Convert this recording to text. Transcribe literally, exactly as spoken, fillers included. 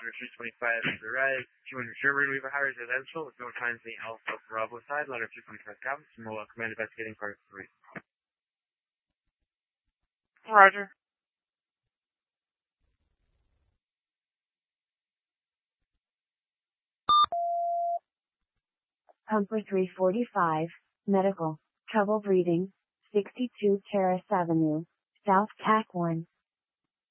three twenty-five to the right, two hundred Sherman, we have a high residential with no signs the Alpha Bravo side, ladder two twenty-five Calvin, Samoa, command investigating part three. Roger. Pumper three forty-five, medical, trouble breathing, sixty-two Terrace Avenue, South Tac one.